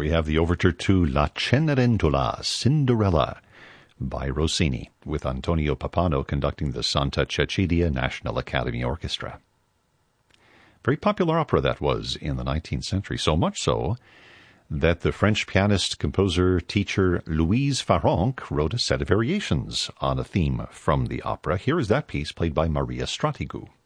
we have the overture to La Cenerentola, Cinderella, by Rossini, with Antonio Pappano conducting the Santa Cecilia National Academy Orchestra. Very popular opera that was in the 19th century, so much so that the French pianist, composer, teacher Louise Farrenc wrote a set of variations on a theme from the opera. Here is that piece played by Maria Stratigou.